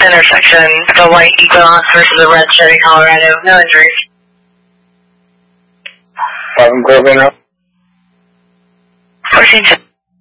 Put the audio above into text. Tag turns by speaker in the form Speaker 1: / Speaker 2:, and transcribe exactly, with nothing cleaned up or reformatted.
Speaker 1: intersection, the white Equinox versus the red Chevy Colorado. No injuries.
Speaker 2: Seven Corvina.
Speaker 1: fourteen